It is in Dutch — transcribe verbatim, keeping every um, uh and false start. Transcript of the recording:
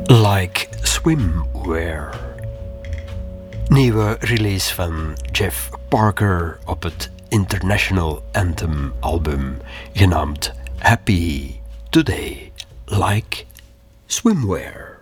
Like Swimwear. Nieuwe release van Jeff Parker op het International Anthem album genaamd Happy Today. Like Swimwear.